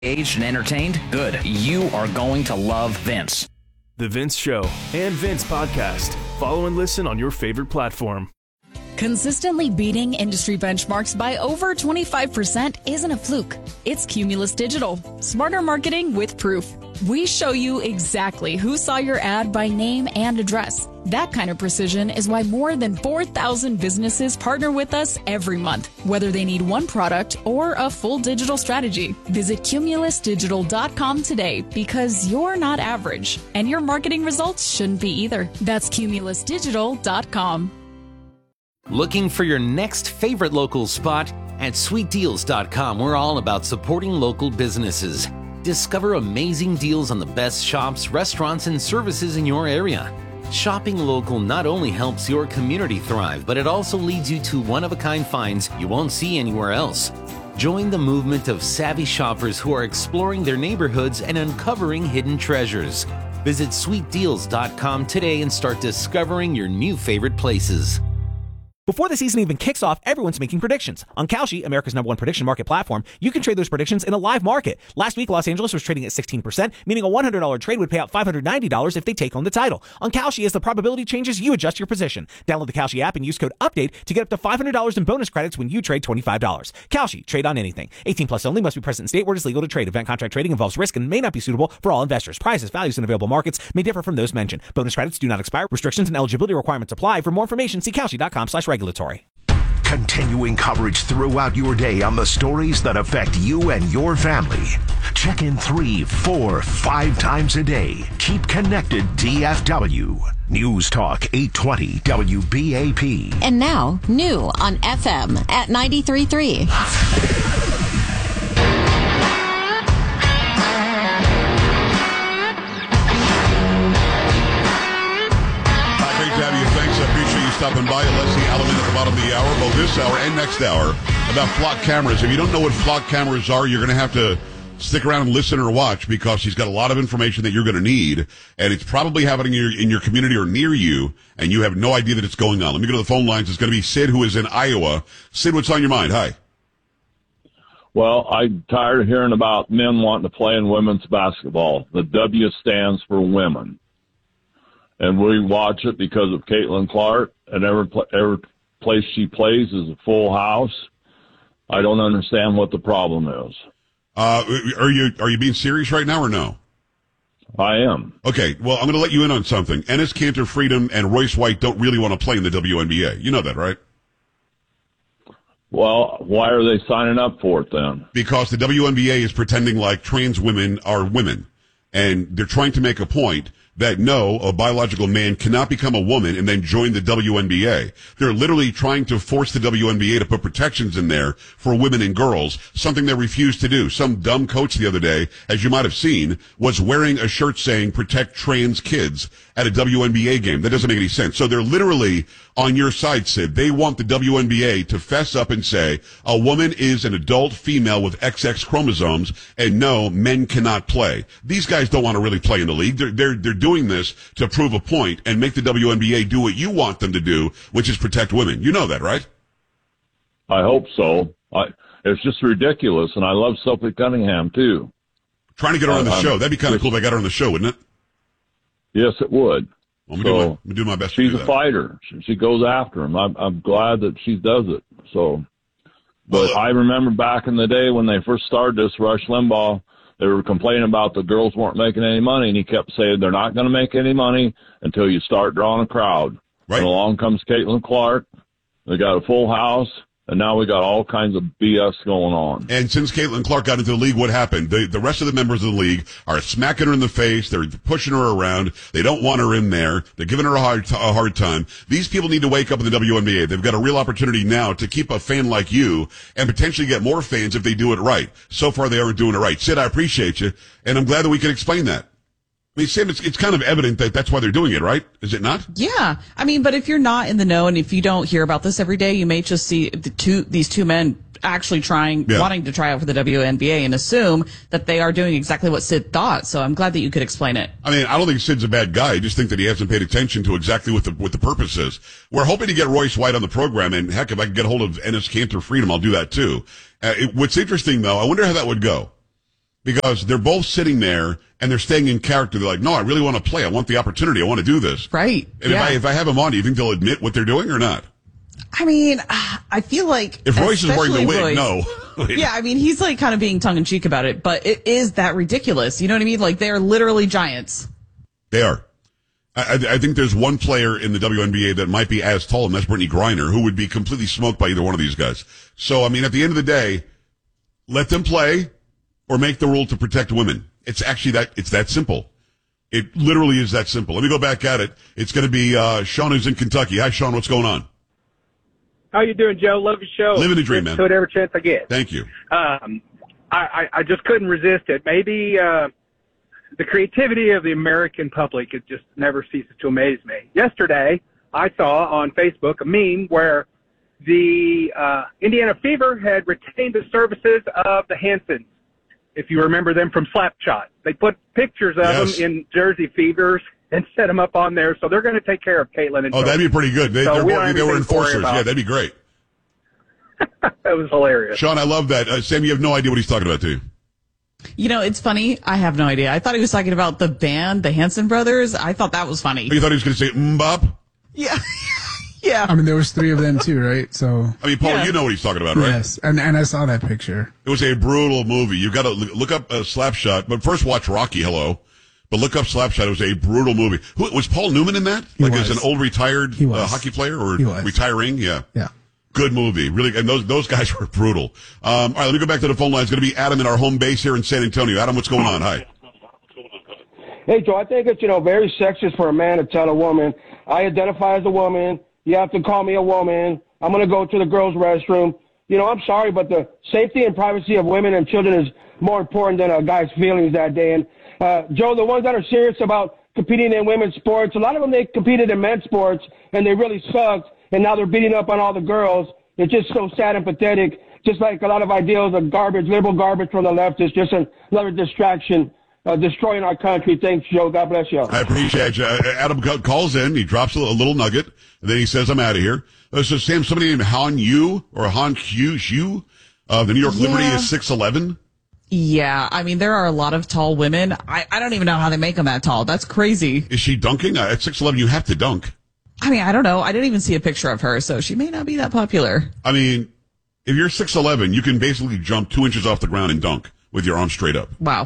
Aged and entertained? Good. You are going to love Vince. The Vince Show and Vince Podcast. Follow and listen on your favorite platform. Consistently beating industry benchmarks by over 25% isn't a fluke. It's Cumulus Digital. Smarter marketing with proof. We show you exactly who saw your ad by name and address. That kind of precision is why more than 4,000 businesses partner with us every month, whether they need one product or a full digital strategy. Visit cumulusdigital.com today because you're not average, and your marketing results shouldn't be either. That's cumulusdigital.com. Looking for your next favorite local spot? At sweetdeals.com, we're all about supporting local businesses. Discover amazing deals on the best shops, restaurants, and services in your area. Shopping local not only helps your community thrive, but it also leads you to one-of-a-kind finds you won't see anywhere else. Join the movement of savvy shoppers who are exploring their neighborhoods and uncovering hidden treasures. Visit sweetdeals.com today and start discovering your new favorite places. Before the season even kicks off, everyone's making predictions. On Kalshi, America's #1 prediction market platform, you can trade those predictions in a live market. Last week, Los Angeles was trading at 16%, meaning a $100 trade would pay out $590 if they take home the title. On Kalshi, as the probability changes, you adjust your position. Download the Kalshi app and use code UPDATE to get up to $500 in bonus credits when you trade $25. Kalshi, trade on anything. 18 plus only, must be present in state where it is legal to trade. Event contract trading involves risk and may not be suitable for all investors. Prices, values, and available markets may differ from those mentioned. Bonus credits do not expire. Restrictions and eligibility requirements apply. For more information, see Kalshi.com/regulatory. Continuing coverage throughout your day on the stories that affect you and your family. Check in 3, 4, 5 times a day. Keep connected, DFW. News Talk 820 WBAP. And now, new on FM at 93.3. Stopping by Alessi Alamin at the bottom of the hour, both this hour and next hour, about flock cameras. If you don't know what flock cameras are, you're going to have to stick around and listen or watch, because she's got a lot of information that you're going to need, and it's probably happening in your community or near you, and you have no idea that it's going on. Let me go to the phone lines. It's going to be Sid, who is in Iowa. Sid, what's on your mind? Hi. Well, I'm tired of hearing about men wanting to play in women's basketball. The W stands for women. And we watch it because of Caitlin Clark, and every place she plays is a full house. I don't understand what the problem is. Are you being serious right now or no? I am. Okay, well, I'm going to let you in on something. Enes Kanter Freedom and Royce White don't really want to play in the WNBA. You know that, right? Well, why are they signing up for it then? Because the WNBA is pretending like trans women are women, and they're trying to make a point that no, a biological man cannot become a woman and then join the WNBA. They're literally trying to force the WNBA to put protections in there for women and girls, something they refused to do. Some dumb coach the other day, as you might have seen, was wearing a shirt saying protect trans kids at a WNBA game. That doesn't make any sense. So they're literally on your side, Sid. They want the WNBA to fess up and say a woman is an adult female with XX chromosomes, and no, men cannot play. These guys don't want to really play in the league. They're doing this to prove a point and make the WNBA do what you want them to do, which is protect women. You know that, right? I hope so. It's just ridiculous, and I love Sophie Cunningham, too. Trying to get her on the show. That'd be kind of cool if I got her on the show, wouldn't it? Yes, it would. Well, I'm do my best. She's a fighter. She goes after him. I'm glad that she does it. So, but I remember back in the day when they first started this, Rush Limbaugh, they were complaining about the girls weren't making any money, and he kept saying they're not going to make any money until you start drawing a crowd. Right. And along comes Caitlin Clark. They got a full house. And now we got all kinds of BS going on. And since Caitlin Clark got into the league, what happened? The rest of the members of the league are smacking her in the face. They're pushing her around. They don't want her in there. They're giving her a hard time. These people need to wake up in the WNBA. They've got a real opportunity now to keep a fan like you and potentially get more fans if they do it right. So far, they aren't doing it right. Sid, I appreciate you, and I'm glad that we can explain that. I mean, Sam, it's kind of evident that that's why they're doing it, right? Is it not? Yeah. I mean, but if you're not in the know and if you don't hear about this every day, you may just see these two men actually wanting to try out for the WNBA and assume that they are doing exactly what Sid thought. So I'm glad that you could explain it. I mean, I don't think Sid's a bad guy. I just think that he hasn't paid attention to exactly what the purpose is. We're hoping to get Royce White on the program, and heck, if I can get hold of Enes Kanter Freedom, I'll do that too. What's interesting, though, I wonder how that would go. because they're both sitting there and they're staying in character. They're like, no, I really want to play. I want the opportunity. I want to do this. Right. And if I have them on, do you think they'll admit what they're doing or not? I mean, I feel like if Royce is wearing the wig, Royce, no. Yeah, I mean, he's like kind of being tongue in cheek about it, but it is that ridiculous. You know what I mean? Like, they are literally giants. They are. I think there's one player in the WNBA that might be as tall, and that's Brittany Griner, who would be completely smoked by either one of these guys. So, I mean, at the end of the day, let them play or make the rule to protect women. It's actually it's that simple. It literally is that simple. Let me go back at it. It's going to be Sean, who's in Kentucky. Hi, Sean. What's going on? How you doing, Joe? Love your show. Living the dream, man. To it every chance I get. Thank you. I just couldn't resist it. Maybe the creativity of the American public, it just never ceases to amaze me. Yesterday, I saw on Facebook a meme where the Indiana Fever had retained the services of the Hansons. If you remember them from Slapshot, they put pictures of them in Jersey Fevers and set them up on there. So they're going to take care of Caitlin and that'd be pretty good. They were enforcers. Yeah, that'd be great. That was hilarious. Sean, I love that. Sam, you have no idea what he's talking about, do you? You know, it's funny. I have no idea. I thought he was talking about the band, the Hanson Brothers. I thought that was funny. You thought he was going to say Mbop? Yeah. Yeah. I mean, there was 3 of them too, right? So. I mean, Paul, you know what he's talking about, right? Yes, and I saw that picture. It was a brutal movie. You've got to look up Slapshot, but first watch Rocky. Hello, but look up Slapshot. It was a brutal movie. Was Paul Newman in that? He like was. as an old retired hockey player or retiring? Yeah. Yeah. Good movie, really, and those guys were brutal. All right, let me go back to the phone line. It's going to be Adam in our home base here in San Antonio. Adam, what's going on? Hi. Hey, Joe, I think it's, very sexist for a man to tell a woman, I identify as a woman, you have to call me a woman, I'm going to go to the girls' restroom. I'm sorry, but the safety and privacy of women and children is more important than a guy's feelings that day. And, Joe, the ones that are serious about competing in women's sports, a lot of them, they competed in men's sports, and they really sucked, and now they're beating up on all the girls. It's just so sad and pathetic. Just like a lot of ideals of garbage, liberal garbage from the left is just another distraction, destroying our country. Thanks, Joe. God bless you. I appreciate you. Adam calls in. He drops a little nugget, and then he says, I'm out of here. So, Sam, somebody named Han Yu or Han Yu, the New York Liberty is 6'11". Yeah, I mean, there are a lot of tall women. I don't even know how they make them that tall. That's crazy. Is she dunking? At 6'11", you have to dunk. I mean, I don't know. I didn't even see a picture of her, so she may not be that popular. I mean, if you're 6'11", you can basically jump 2 inches off the ground and dunk with your arms straight up. Wow.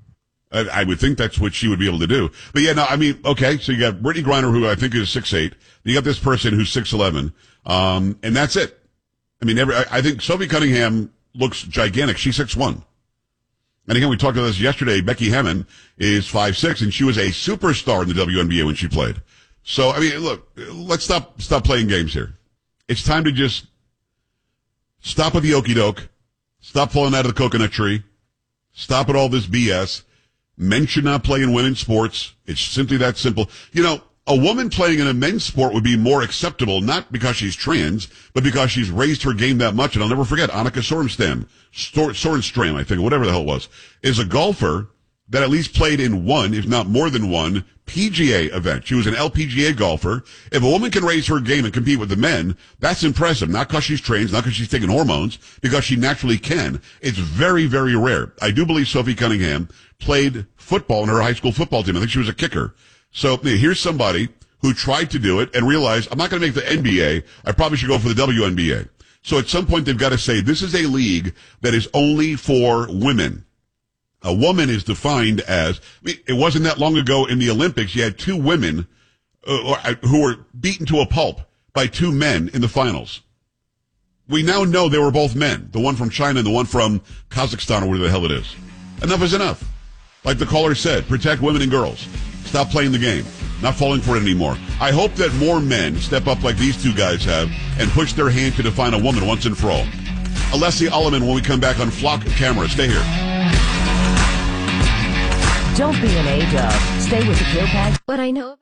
I would think that's what she would be able to do. But yeah, no, I mean, okay, so you got Brittany Griner, who I think is 6'8". You got this person who's 6'11", and that's it. I mean, I think Sophie Cunningham looks gigantic. She's 6'1". And again, we talked about this yesterday. Becky Hammon is 5'6", and she was a superstar in the WNBA when she played. So, I mean, look, let's stop playing games here. It's time to just stop with the okie doke. Stop falling out of the coconut tree. Stop at all this BS. Men should not play in women's sports. It's simply that simple. A woman playing in a men's sport would be more acceptable, not because she's trans, but because she's raised her game that much. And I'll never forget, Annika Sorenstam, I think, or whatever the hell it was, is a golfer that at least played in one, if not more than one, PGA event. She was an LPGA golfer. If a woman can raise her game and compete with the men, that's impressive. Not because she's trans, not because she's taking hormones, because she naturally can. It's very, very rare. I do believe Sophie Cunningham played football in her high school football team. I think she was a kicker. So here's somebody who tried to do it and realized, I'm not going to make the NBA. I probably should go for the WNBA. So at some point, they've got to say, this is a league that is only for women. A woman is defined as, it wasn't that long ago in the Olympics, you had 2 women who were beaten to a pulp by 2 men in the finals. We now know they were both men, the one from China and the one from Kazakhstan or whatever the hell it is. Enough is enough. Like the caller said, protect women and girls. Stop playing the game. Not falling for it anymore. I hope that more men step up like these 2 guys have and push their hand to define a woman once and for all. Alessi Alleman when we come back on Flock Camera. Stay here. Don't be an A-dub. Stay with the Kill Pad. What I know.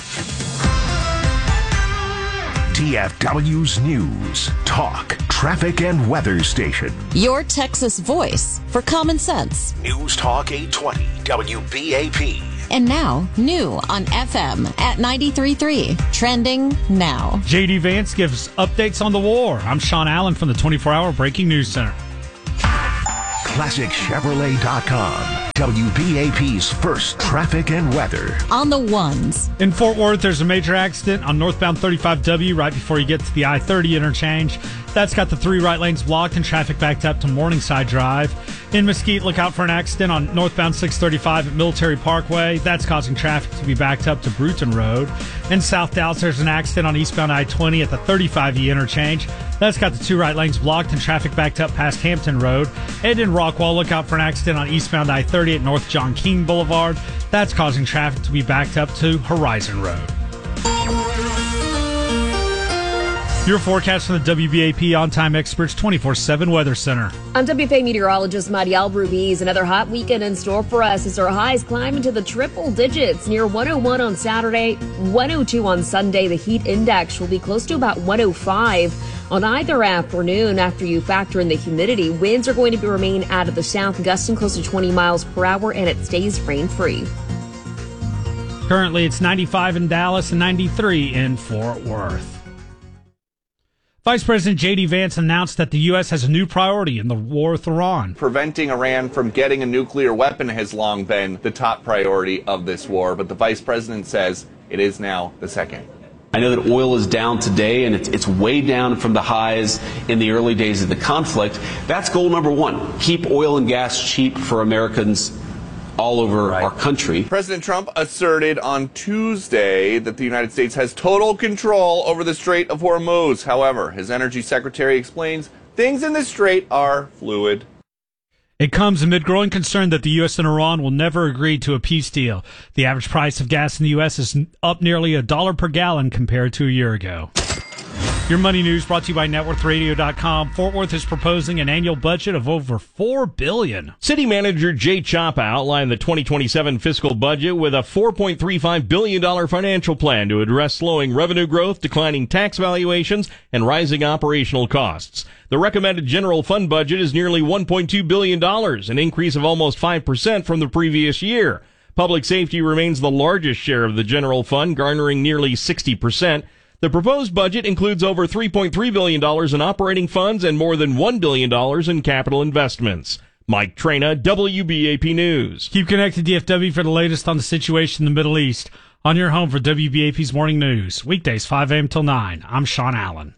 TFW's News, Talk, Traffic, and Weather Station. Your Texas voice for common sense. News Talk 820, WBAP. And now, new on FM at 93.3. Trending now. JD Vance gives updates on the war. I'm Sean Allen from the 24-Hour Breaking News Center. ClassicChevrolet.com. WBAP's first traffic and weather. On the ones. In Fort Worth, there's a major accident on northbound 35W right before you get to the I-30 interchange. That's got the 3 right lanes blocked and traffic backed up to Morningside Drive. In Mesquite, look out for an accident on northbound 635 at Military Parkway. That's causing traffic to be backed up to Bruton Road. In South Dallas, there's an accident on eastbound I-20 at the 35E interchange. That's got the 2 right lanes blocked and traffic backed up past Hampton Road. And in Rockwall, look out for an accident on eastbound I-30 at North John King Boulevard. That's causing traffic to be backed up to Horizon Road. Your forecast from the WBAP On-Time Experts 24/7 Weather Center. I'm WFA meteorologist Marielle Ruiz. Another hot weekend in store for us as our highs climb into the triple digits. Near 101 on Saturday, 102 on Sunday. The heat index will be close to about 105 on either afternoon. After you factor in the humidity, winds are going to remain out of the south, gusting close to 20 miles per hour, and it stays rain-free. Currently, it's 95 in Dallas and 93 in Fort Worth. Vice President J.D. Vance announced that the U.S. has a new priority in the war with Iran. Preventing Iran from getting a nuclear weapon has long been the top priority of this war, but the vice president says it is now the second. I know that oil is down today, and it's way down from the highs in the early days of the conflict. That's goal number one. Keep oil and gas cheap for Americans all over our country. President Trump asserted on Tuesday that the United States has total control over the Strait of Hormuz. However, his energy secretary explains things in the strait are fluid. It comes amid growing concern that the U.S. and Iran will never agree to a peace deal. The average price of gas in the U.S. is up nearly $1 per gallon compared to a year ago. Your money news brought to you by NetworthRadio.com. Fort Worth is proposing an annual budget of over $4 billion. City Manager Jay Chapa outlined the 2027 fiscal budget with a $4.35 billion financial plan to address slowing revenue growth, declining tax valuations, and rising operational costs. The recommended general fund budget is nearly $1.2 billion, an increase of almost 5% from the previous year. Public safety remains the largest share of the general fund, garnering nearly 60%. The proposed budget includes over $3.3 billion in operating funds and more than $1 billion in capital investments. Mike Trena, WBAP News. Keep connected to DFW for the latest on the situation in the Middle East. On your home for WBAP's Morning News. Weekdays 5 a.m. till 9. I'm Sean Allen.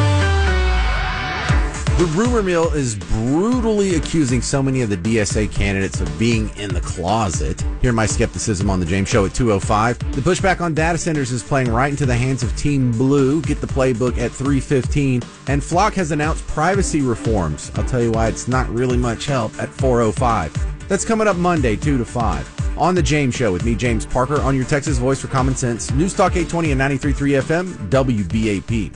The rumor mill is brutally accusing so many of the DSA candidates of being in the closet. Hear my skepticism on The James Show at 2:05. The pushback on data centers is playing right into the hands of Team Blue. Get the playbook at 3:15. And Flock has announced privacy reforms. I'll tell you why it's not really much help at 4:05. That's coming up Monday, 2 to 5. On The James Show with me, James Parker, on your Texas voice for common sense. News Talk 820 and 93.3 FM, WBAP.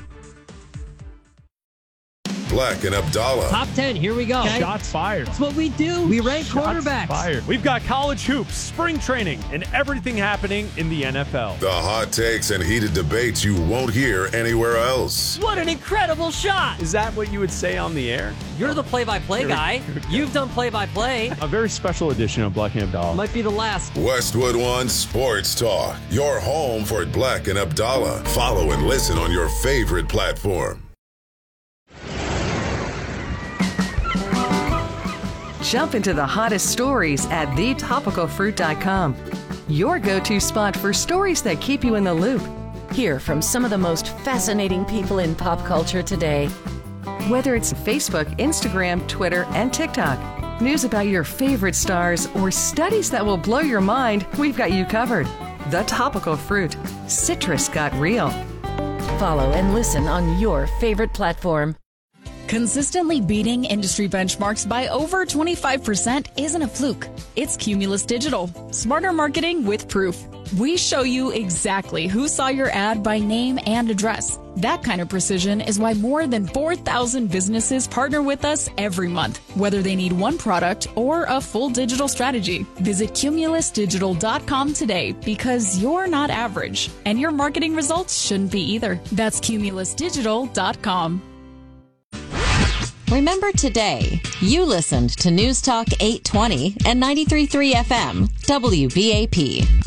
Black and Abdallah. Top 10, here we go. Okay. Shots fired. That's what we do. We rank quarterbacks. Fired. We've got college hoops, spring training, and everything happening in the NFL. The hot takes and heated debates you won't hear anywhere else. What an incredible shot. Is that what you would say on the air? You're the play-by-play guy. You've done play-by-play. A very special edition of Black and Abdallah. Might be the last. Westwood One Sports Talk. Your home for Black and Abdallah. Follow and listen on your favorite platform. Jump into the hottest stories at thetopicalfruit.com. Your go-to spot for stories that keep you in the loop. Hear from some of the most fascinating people in pop culture today. Whether it's Facebook, Instagram, Twitter, and TikTok, news about your favorite stars, or studies that will blow your mind, we've got you covered. The Topical Fruit. Citrus got real. Follow and listen on your favorite platform. Consistently beating industry benchmarks by over 25% isn't a fluke. It's Cumulus Digital. Smarter marketing with proof. We show you exactly who saw your ad by name and address. That kind of precision is why more than 4,000 businesses partner with us every month, whether they need one product or a full digital strategy. Visit cumulusdigital.com today because you're not average, and your marketing results shouldn't be either. That's cumulusdigital.com. Remember today, you listened to News Talk 820 and 93.3 FM, WBAP.